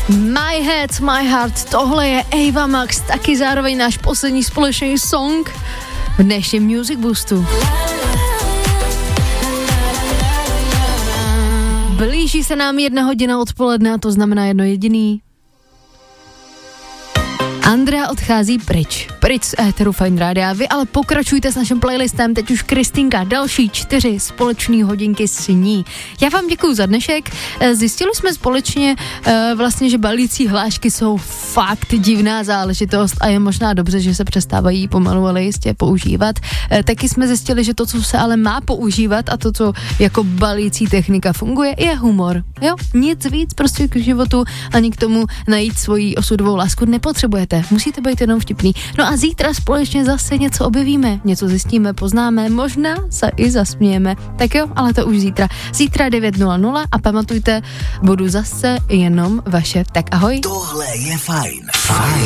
My Head, My Heart, tohle je Ava Max, taky zároveň náš poslední společný song v dnešním Music Boostu. Blíží se nám 1 hodina odpoledne a to znamená jedno jediný. Andrea odchází pryč z éteru Fajn rádia. Vy ale pokračujte s naším playlistem, teď už Kristýnka, další 4 společné hodinky s ní. Já vám děkuju za dnešek. Zjistili jsme společně vlastně, že balící hlášky jsou fakt divná záležitost a je možná dobře, že se přestávají pomalu, ale jistě používat. Taky jsme zjistili, že to, co se ale má používat a to, co jako balící technika funguje, je humor. Jo? Nic víc prostě k životu ani k tomu najít svoji osudovou lásku nepotřebujete. Musíte být jenom vtipný. No a zítra společně zase něco objevíme, něco zjistíme, poznáme, možná se i zasmějeme. Tak jo, ale to už zítra. Zítra 9:00 a pamatujte, budu zase jenom vaše. Tak ahoj. Tohle je Fajn. Fajn